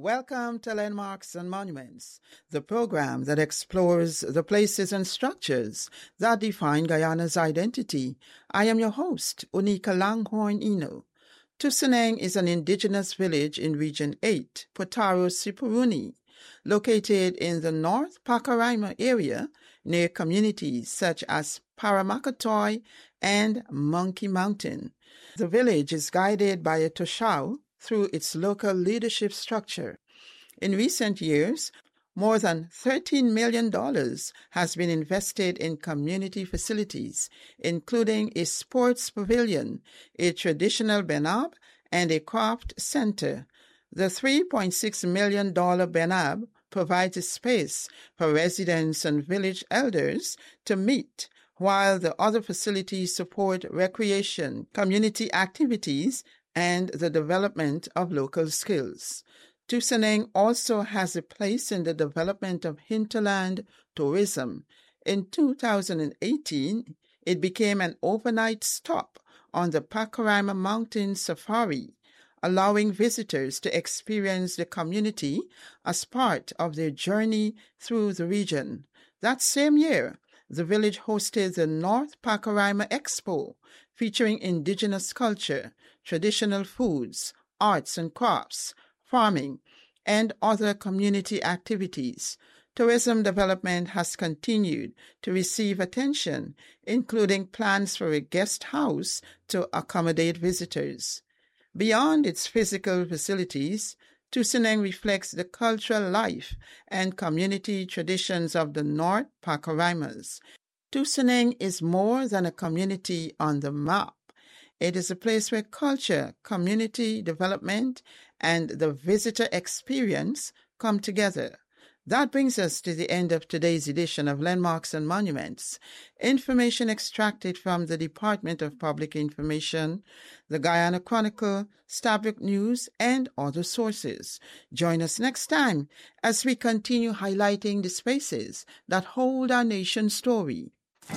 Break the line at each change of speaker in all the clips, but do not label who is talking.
Welcome to Landmarks and Monuments, the program that explores the places and structures that define Guyana's identity. I am your host, Unika Langhorne Ino. Tuseneng is an indigenous village in Region 8, Potaro Sipuruni, located in the North Pacaraima area near communities such as Paramakatoy and Monkey Mountain. The village is guided by a toshao through its local leadership structure. In recent years, more than $13 million has been invested in community facilities, including a sports pavilion, a traditional benab, and a craft center. The $3.6 million benab provides a space for residents and village elders to meet, while the other facilities support recreation, community activities, and the development of local skills. Tuseneng also has a place in the development of hinterland tourism. In 2018, it became an overnight stop on the Pacaraima Mountain Safari, allowing visitors to experience the community as part of their journey through the region. That same year, the village hosted the North Pacaraima Expo, featuring indigenous culture, traditional foods, arts and crafts, farming, and other community activities. Tourism development has continued to receive attention, including plans for a guest house to accommodate visitors. Beyond its physical facilities, Tuseneng reflects the cultural life and community traditions of the North Pacaraimas. Tuseneng is more than a community on the map. It is a place where culture, community development, and the visitor experience come together. That brings us to the end of today's edition of Landmarks and Monuments. Information extracted from the Department of Public Information, the Guyana Chronicle, Stabroek News, and other sources. Join us next time as we continue highlighting the spaces that hold our nation's story.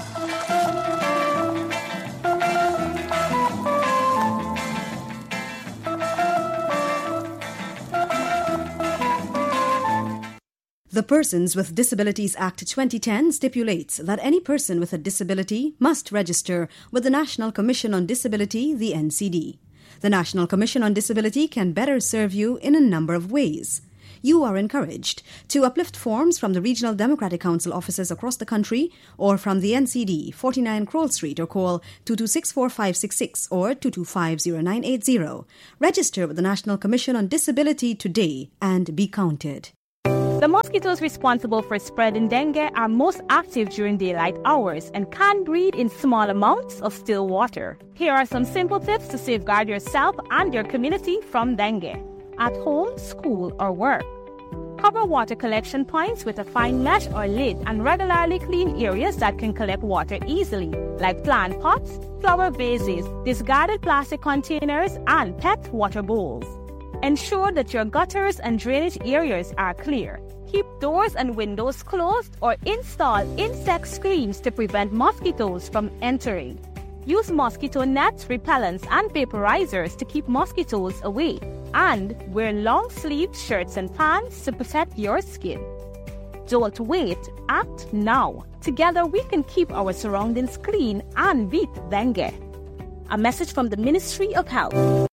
The Persons with Disabilities Act 2010 stipulates that any person with a disability must register with the National Commission on Disability, the NCD. The National Commission on Disability can better serve you in a number of ways. You are encouraged to uplift forms from the Regional Democratic Council offices across the country or from the NCD, 49 Kroll Street, or call 226-4566 or 225-0980. Register with the National Commission on Disability today and be counted.
The mosquitoes responsible for spreading dengue are most active during daylight hours and can breed in small amounts of still water. Here are some simple tips to safeguard yourself and your community from dengue. At home, school, or work, cover water collection points with a fine mesh or lid and regularly clean areas that can collect water easily, like plant pots, flower vases, discarded plastic containers, and pet water bowls. Ensure that your gutters and drainage areas are clear. Keep doors and windows closed or install insect screens to prevent mosquitoes from entering. Use mosquito nets, repellents, and vaporizers to keep mosquitoes away. And wear long-sleeved shirts and pants to protect your skin. Don't wait, act now. Together we can keep our surroundings clean and beat dengue. A message from the Ministry of Health.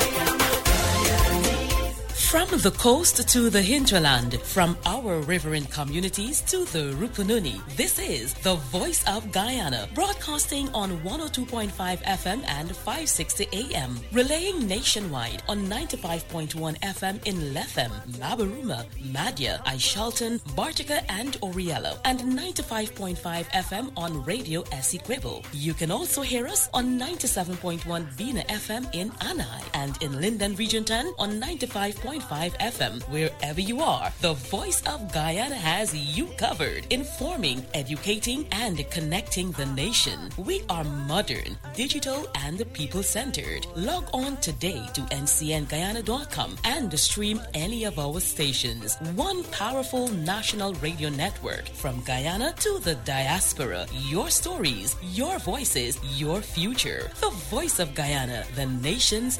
From the coast to the hinterland, from our riverine communities to the Rupununi, this is the Voice of Guyana, broadcasting on 102.5 FM and 560 AM, relaying nationwide on 95.1 FM in Lethem, Mabaruma, Madya, Aishalton, Bartica, and Oriello, and 95.5 FM on Radio Essequibo. You can also hear us on 97.1 Vina FM in Anai, and in Linden Region 10 on 95.5 FM. Wherever you are, the Voice of Guyana has you covered, informing, educating, and connecting the nation. We are modern, digital, and people-centered. Log on today to ncnguyana.com and stream any of our stations. One powerful national radio network from Guyana to the diaspora. Your stories, your voices, your future. The Voice of Guyana, the nation's